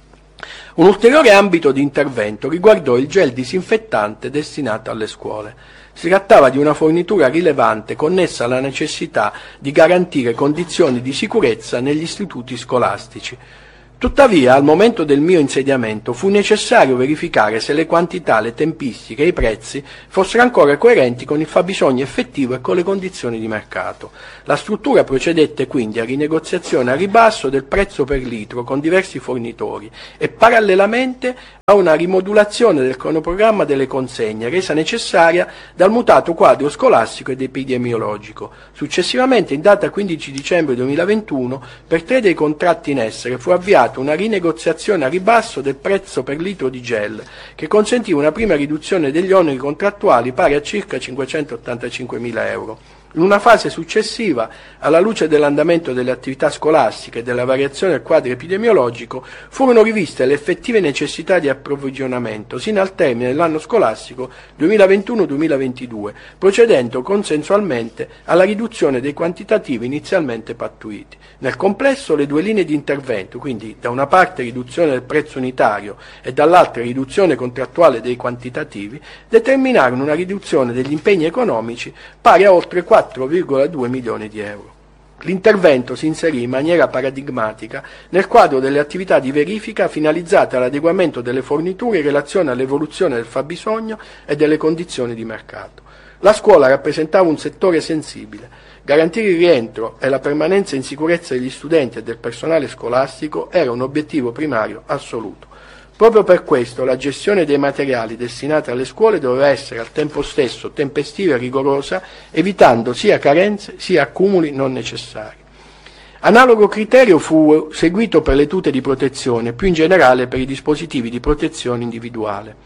Un ulteriore ambito di intervento riguardò il gel disinfettante destinato alle scuole. Si trattava di una fornitura rilevante connessa alla necessità di garantire condizioni di sicurezza negli istituti scolastici. Tuttavia, al momento del mio insediamento fu necessario verificare se le quantità, le tempistiche e i prezzi fossero ancora coerenti con il fabbisogno effettivo e con le condizioni di mercato. La struttura procedette quindi a rinegoziazione a ribasso del prezzo per litro con diversi fornitori e parallelamente a una rimodulazione del cronoprogramma delle consegne resa necessaria dal mutato quadro scolastico ed epidemiologico. Successivamente, in data 15 dicembre 2021, per 3 dei contratti in essere fu avviata una rinegoziazione a ribasso del prezzo per litro di gel, che consentiva una prima riduzione degli oneri contrattuali pari a circa 585.000 euro. In una fase successiva, alla luce dell'andamento delle attività scolastiche e della variazione del quadro epidemiologico, furono riviste le effettive necessità di approvvigionamento sino al termine dell'anno scolastico 2021-2022, procedendo consensualmente alla riduzione dei quantitativi inizialmente pattuiti. Nel complesso, le 2 linee di intervento, quindi da una parte riduzione del prezzo unitario e dall'altra riduzione contrattuale dei quantitativi, determinarono una riduzione degli impegni economici pari a oltre 4,2 milioni di euro. L'intervento si inserì in maniera paradigmatica nel quadro delle attività di verifica finalizzate all'adeguamento delle forniture in relazione all'evoluzione del fabbisogno e delle condizioni di mercato. La scuola rappresentava un settore sensibile. Garantire il rientro e la permanenza in sicurezza degli studenti e del personale scolastico era un obiettivo primario assoluto. Proprio per questo la gestione dei materiali destinati alle scuole doveva essere al tempo stesso tempestiva e rigorosa, evitando sia carenze sia accumuli non necessari. Analogo criterio fu seguito per le tute di protezione, più in generale per i dispositivi di protezione individuale.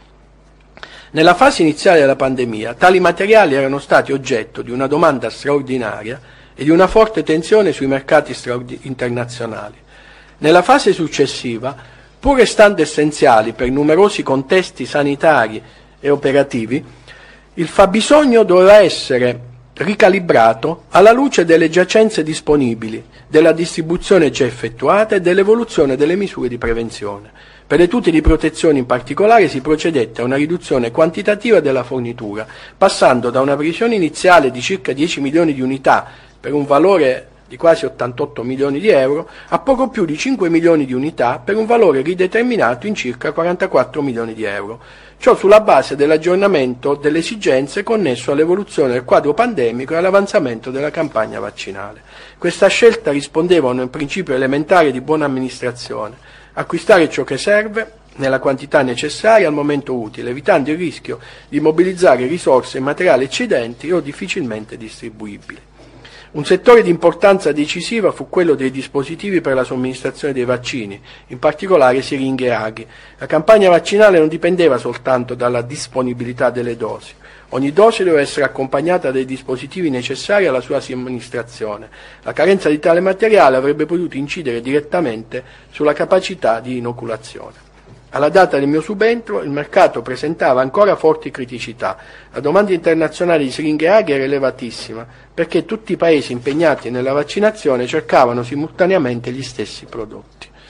Nella fase iniziale della pandemia, tali materiali erano stati oggetto di una domanda straordinaria e di una forte tensione sui mercati internazionali. Nella fase successiva, pur restando essenziali per numerosi contesti sanitari e operativi, il fabbisogno doveva essere ricalibrato alla luce delle giacenze disponibili, della distribuzione già effettuata e dell'evoluzione delle misure di prevenzione. Per le tute di protezione in particolare si procedette a una riduzione quantitativa della fornitura, passando da una previsione iniziale di circa 10 milioni di unità per un valore di quasi 88 milioni di euro a poco più di 5 milioni di unità per un valore rideterminato in circa 44 milioni di euro. Ciò sulla base dell'aggiornamento delle esigenze connesso all'evoluzione del quadro pandemico e all'avanzamento della campagna vaccinale. Questa scelta rispondeva a un principio elementare di buona amministrazione: acquistare ciò che serve nella quantità necessaria al momento utile, evitando il rischio di mobilizzare risorse e materiali eccedenti o difficilmente distribuibili. Un settore di importanza decisiva fu quello dei dispositivi per la somministrazione dei vaccini, in particolare siringhe e aghi. La campagna vaccinale non dipendeva soltanto dalla disponibilità delle dosi. Ogni dose doveva essere accompagnata dai dispositivi necessari alla sua somministrazione. La carenza di tale materiale avrebbe potuto incidere direttamente sulla capacità di inoculazione. Alla data del mio subentro il mercato presentava ancora forti criticità. La domanda internazionale di siringhe e aghi era elevatissima, perché tutti i paesi impegnati nella vaccinazione cercavano simultaneamente gli stessi prodotti.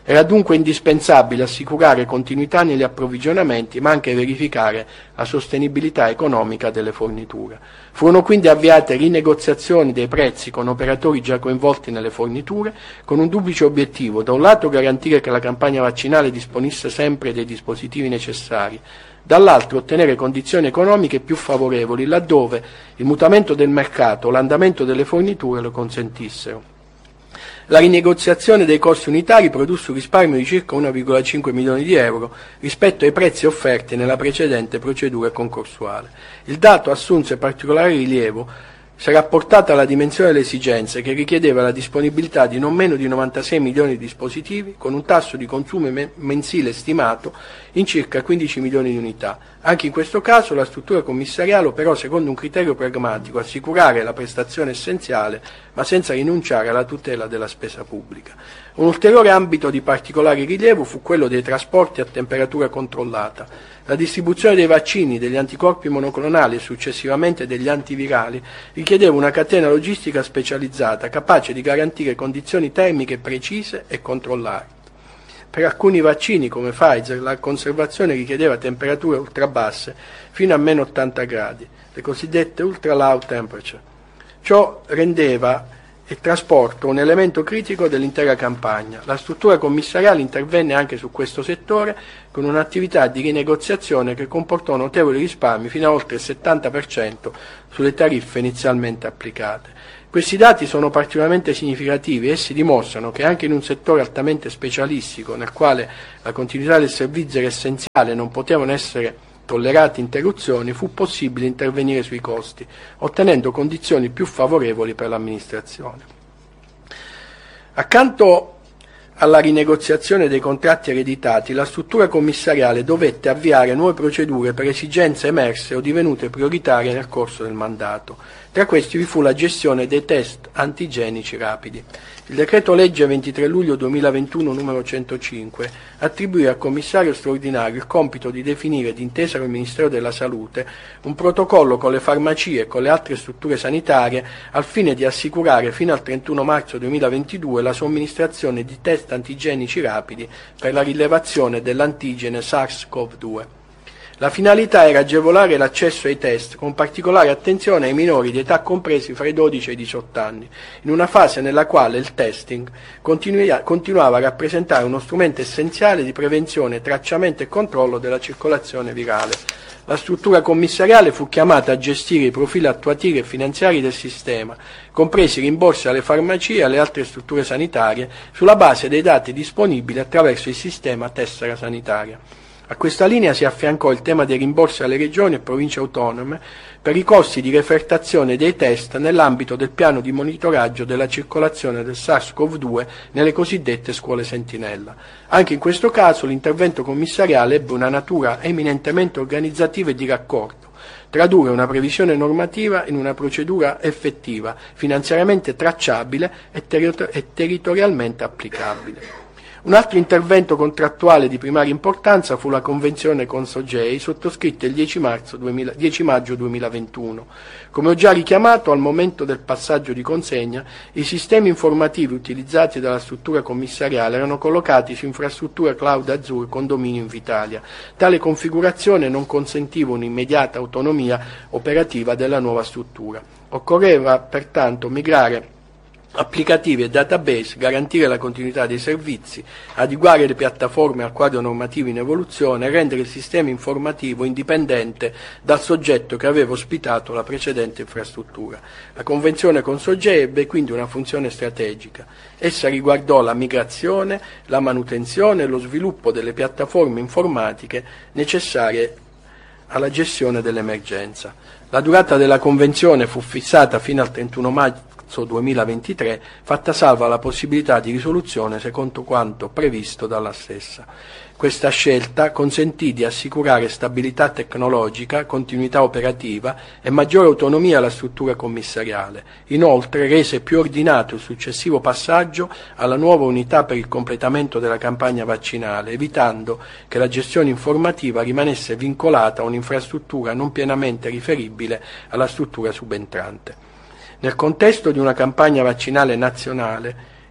Era dunque indispensabile assicurare continuità negli approvvigionamenti, ma anche verificare la sostenibilità economica delle forniture. Furono quindi avviate rinegoziazioni dei prezzi con operatori già coinvolti nelle forniture, con un duplice obiettivo: da un lato garantire che la campagna vaccinale disponesse sempre dei dispositivi necessari, dall'altro ottenere condizioni economiche più favorevoli laddove il mutamento del mercato o l'andamento delle forniture lo consentissero. La rinegoziazione dei costi unitari produsse un risparmio di circa 1,5 milioni di euro rispetto ai prezzi offerti nella precedente procedura concorsuale. Il dato assunse particolare rilievo se rapportata alla dimensione delle esigenze, che richiedeva la disponibilità di non meno di 96 milioni di dispositivi, con un tasso di consumo mensile stimato in circa 15 milioni di unità. Anche in questo caso la struttura commissariale operò secondo un criterio pragmatico: assicurare la prestazione essenziale, ma senza rinunciare alla tutela della spesa pubblica. Un ulteriore ambito di particolare rilievo fu quello dei trasporti a temperatura controllata. La distribuzione dei vaccini, degli anticorpi monoclonali e successivamente degli antivirali richiedeva una catena logistica specializzata, capace di garantire condizioni termiche precise e controllate. Per alcuni vaccini, come Pfizer, la conservazione richiedeva temperature ultrabasse fino a meno 80 gradi, le cosiddette ultra low temperature. Ciò rendeva il trasporto un elemento critico dell'intera campagna. La struttura commissariale intervenne anche su questo settore con un'attività di rinegoziazione che comportò notevoli risparmi, fino a oltre il 70% sulle tariffe inizialmente applicate. Questi dati sono particolarmente significativi. Essi dimostrano che anche in un settore altamente specialistico, nel quale la continuità del servizio era essenziale e non potevano essere tollerate interruzioni, fu possibile intervenire sui costi, ottenendo condizioni più favorevoli per l'amministrazione. Accanto alla rinegoziazione dei contratti ereditati, la struttura commissariale dovette avviare nuove procedure per esigenze emerse o divenute prioritarie nel corso del mandato. Tra questi vi fu la gestione dei test antigenici rapidi. Il decreto legge 23 luglio 2021 numero 105 attribuì al commissario straordinario il compito di definire, d'intesa con il Ministero della Salute, un protocollo con le farmacie e con le altre strutture sanitarie al fine di assicurare fino al 31 marzo 2022 la somministrazione di test antigenici rapidi per la rilevazione dell'antigene SARS-CoV-2. La finalità era agevolare l'accesso ai test, con particolare attenzione ai minori di età compresi fra i 12 e i 18 anni, in una fase nella quale il testing continuava a rappresentare uno strumento essenziale di prevenzione, tracciamento e controllo della circolazione virale. La struttura commissariale fu chiamata a gestire i profili attuativi e finanziari del sistema, compresi i rimborsi alle farmacie e alle altre strutture sanitarie, sulla base dei dati disponibili attraverso il sistema tessera sanitaria. A questa linea si affiancò il tema dei rimborsi alle regioni e province autonome per i costi di refertazione dei test nell'ambito del piano di monitoraggio della circolazione del SARS-CoV-2 nelle cosiddette scuole sentinella. Anche in questo caso l'intervento commissariale ebbe una natura eminentemente organizzativa e di raccordo: tradurre una previsione normativa in una procedura effettiva, finanziariamente tracciabile e territorialmente applicabile. Un altro intervento contrattuale di primaria importanza fu la convenzione con Sogei, sottoscritta il 10 maggio 2021. Come ho già richiamato, al momento del passaggio di consegna, i sistemi informativi utilizzati dalla struttura commissariale erano collocati su infrastrutture cloud Azure con dominio Invitalia. Tale configurazione non consentiva un'immediata autonomia operativa della nuova struttura. Occorreva pertanto migrare applicativi e database, garantire la continuità dei servizi, adeguare le piattaforme al quadro normativo in evoluzione e rendere il sistema informativo indipendente dal soggetto che aveva ospitato la precedente infrastruttura. La convenzione con Sogei ebbe quindi una funzione strategica. Essa riguardò la migrazione, la manutenzione e lo sviluppo delle piattaforme informatiche necessarie alla gestione dell'emergenza. La durata della convenzione fu fissata fino al 31 maggio 2023, fatta salva la possibilità di risoluzione secondo quanto previsto dalla stessa. Questa scelta consentì di assicurare stabilità tecnologica, continuità operativa e maggiore autonomia alla struttura commissariale. Inoltre rese più ordinato il successivo passaggio alla nuova unità per il completamento della campagna vaccinale, evitando che la gestione informativa rimanesse vincolata a un'infrastruttura non pienamente riferibile alla struttura subentrante. Nel contesto di una campagna vaccinale nazionale,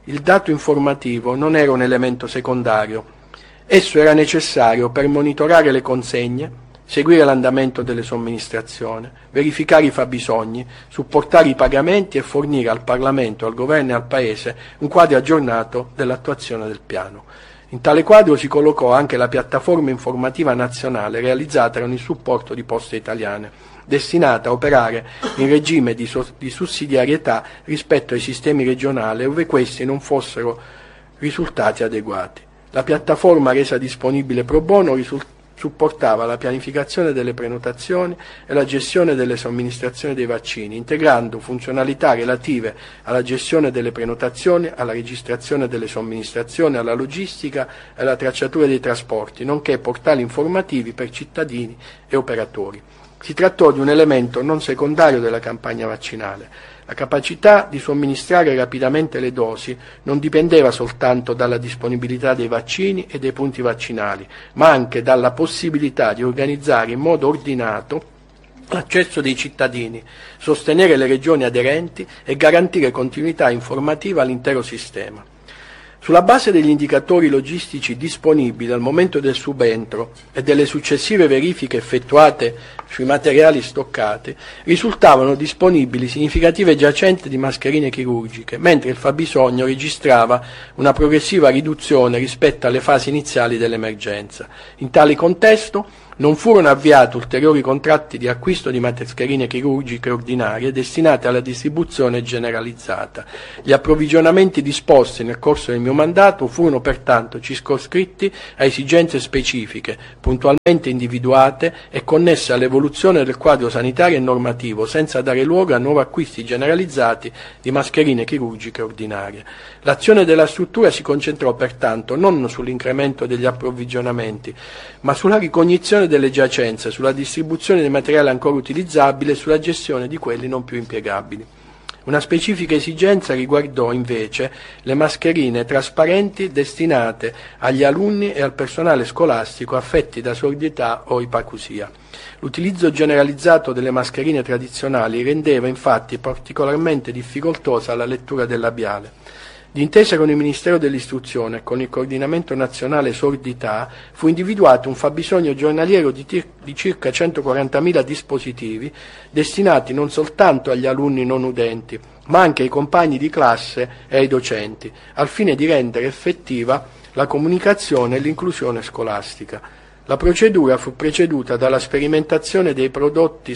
il dato informativo non era un elemento secondario. Esso era necessario per monitorare le consegne, seguire l'andamento delle somministrazioni, verificare i fabbisogni, supportare i pagamenti e fornire al Parlamento, al Governo e al Paese un quadro aggiornato dell'attuazione del piano. In tale quadro si collocò anche la piattaforma informativa nazionale realizzata con il supporto di Poste Italiane, destinata a operare in regime di sussidiarietà rispetto ai sistemi regionali ove questi non fossero risultati adeguati. La piattaforma resa disponibile pro bono supportava la pianificazione delle prenotazioni e la gestione delle somministrazioni dei vaccini, integrando funzionalità relative alla gestione delle prenotazioni, alla registrazione delle somministrazioni, alla logistica e alla tracciatura dei trasporti, nonché portali informativi per cittadini e operatori. Si trattò di un elemento non secondario della campagna vaccinale. La capacità di somministrare rapidamente le dosi non dipendeva soltanto dalla disponibilità dei vaccini e dei punti vaccinali, ma anche dalla possibilità di organizzare in modo ordinato l'accesso dei cittadini, sostenere le regioni aderenti e garantire continuità informativa all'intero sistema. Sulla base degli indicatori logistici disponibili al momento del subentro e delle successive verifiche effettuate sui materiali stoccati, risultavano disponibili significative giacenze di mascherine chirurgiche, mentre il fabbisogno registrava una progressiva riduzione rispetto alle fasi iniziali dell'emergenza. In tale contesto non furono avviati ulteriori contratti di acquisto di mascherine chirurgiche ordinarie destinate alla distribuzione generalizzata. Gli approvvigionamenti disposti nel corso del mio mandato furono pertanto circoscritti a esigenze specifiche, puntualmente individuate e connesse all'evoluzione del quadro sanitario e normativo, senza dare luogo a nuovi acquisti generalizzati di mascherine chirurgiche ordinarie. L'azione della struttura si concentrò pertanto non sull'incremento degli approvvigionamenti, ma sulla ricognizione delle giacenze, sulla distribuzione dei materiali ancora utilizzabili e sulla gestione di quelli non più impiegabili. Una specifica esigenza riguardò invece le mascherine trasparenti destinate agli alunni e al personale scolastico affetti da sordità o ipacusia. L'utilizzo generalizzato delle mascherine tradizionali rendeva infatti particolarmente difficoltosa la lettura del labiale. D'intesa con il Ministero dell'Istruzione e con il Coordinamento Nazionale Sordità fu individuato un fabbisogno giornaliero di circa 140.000 dispositivi destinati non soltanto agli alunni non udenti, ma anche ai compagni di classe e ai docenti, al fine di rendere effettiva la comunicazione e l'inclusione scolastica. La procedura fu preceduta dalla sperimentazione dei prodotti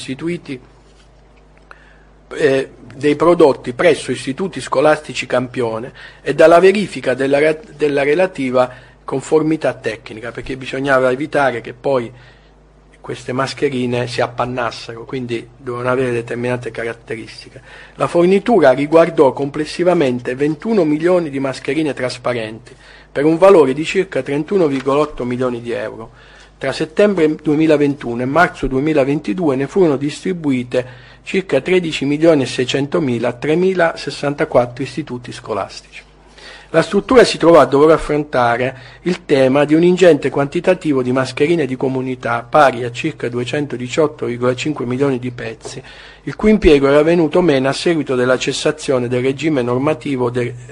presso istituti scolastici campione e dalla verifica della relativa conformità tecnica, perché bisognava evitare che poi queste mascherine si appannassero, quindi dovevano avere determinate caratteristiche. La fornitura riguardò complessivamente 21 milioni di mascherine trasparenti per un valore di circa 31,8 milioni di euro. Tra settembre 2021 e marzo 2022 ne furono distribuite circa 13.600.000 a 3.064 istituti scolastici. La struttura si trovò a dover affrontare il tema di un ingente quantitativo di mascherine di comunità pari a circa 218,5 milioni di pezzi, il cui impiego era venuto meno a seguito della cessazione del regime normativo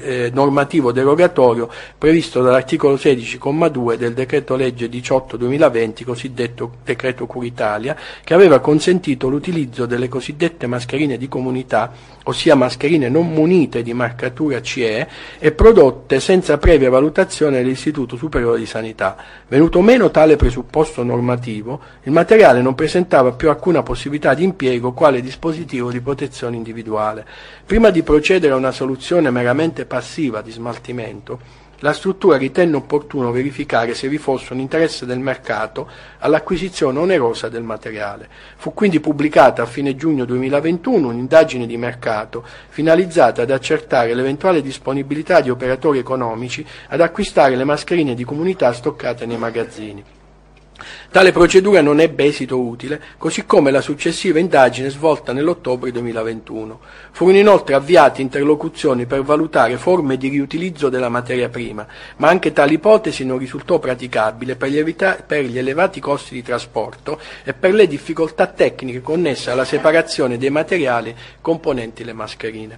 derogatorio previsto dall'articolo 16,2 del decreto legge 18/2020, cosiddetto decreto Curitalia, che aveva consentito l'utilizzo delle cosiddette mascherine di comunità, ossia mascherine non munite di marcatura CE e prodotte senza previa valutazione dell'Istituto Superiore di Sanità. Venuto meno tale presupposto normativo, il materiale non presentava più alcuna possibilità di impiego quale dispositivo di protezione individuale. Prima di procedere a una soluzione meramente passiva di smaltimento, la struttura ritenne opportuno verificare se vi fosse un interesse del mercato all'acquisizione onerosa del materiale. Fu quindi pubblicata a fine giugno 2021 un'indagine di mercato finalizzata ad accertare l'eventuale disponibilità di operatori economici ad acquistare le mascherine di comunità stoccate nei magazzini. Tale procedura non ebbe esito utile, così come la successiva indagine svolta nell'ottobre 2021. Furono inoltre avviate interlocuzioni per valutare forme di riutilizzo della materia prima, ma anche tale ipotesi non risultò praticabile per gli elevati costi di trasporto e per le difficoltà tecniche connesse alla separazione dei materiali componenti le mascherine.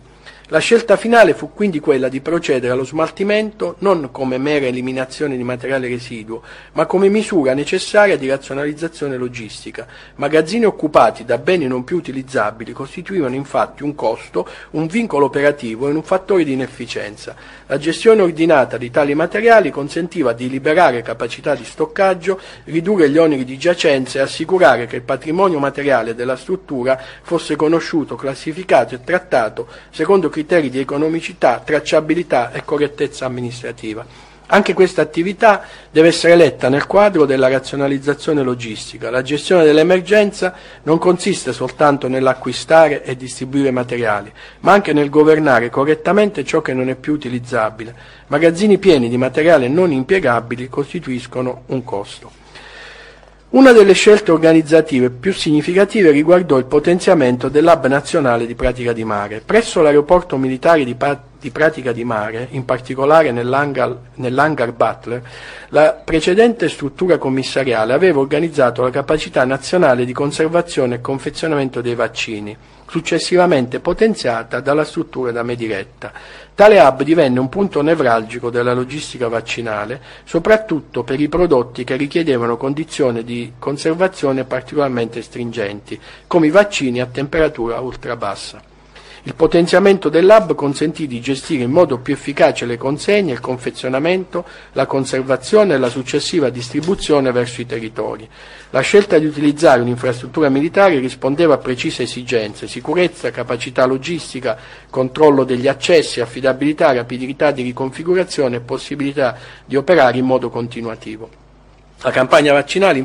La scelta finale fu quindi quella di procedere allo smaltimento non come mera eliminazione di materiale residuo, ma come misura necessaria di razionalizzazione logistica. Magazzini occupati da beni non più utilizzabili costituivano infatti un costo, un vincolo operativo e un fattore di inefficienza. La gestione ordinata di tali materiali consentiva di liberare capacità di stoccaggio, ridurre gli oneri di giacenza e assicurare che il patrimonio materiale della struttura fosse conosciuto, classificato e trattato secondo criteri di economicità, tracciabilità e correttezza amministrativa. Anche questa attività deve essere letta nel quadro della razionalizzazione logistica. La gestione dell'emergenza non consiste soltanto nell'acquistare e distribuire materiali, ma anche nel governare correttamente ciò che non è più utilizzabile. Magazzini pieni di materiali non impiegabili costituiscono un costo. Una delle scelte organizzative più significative riguardò il potenziamento dell'hub nazionale di Pratica di Mare. Presso l'aeroporto militare di Pratica di Mare, in particolare nell'hangar Butler, la precedente struttura commissariale aveva organizzato la capacità nazionale di conservazione e confezionamento dei vaccini, successivamente potenziata dalla struttura da me diretta. Tale hub divenne un punto nevralgico della logistica vaccinale, soprattutto per i prodotti che richiedevano condizioni di conservazione particolarmente stringenti, come i vaccini a temperatura ultra bassa. Il potenziamento dell'hub consentì di gestire in modo più efficace le consegne, il confezionamento, la conservazione e la successiva distribuzione verso i territori. La scelta di utilizzare un'infrastruttura militare rispondeva a precise esigenze: sicurezza, capacità logistica, controllo degli accessi, affidabilità, rapidità di riconfigurazione e possibilità di operare in modo continuativo. La campagna vaccinale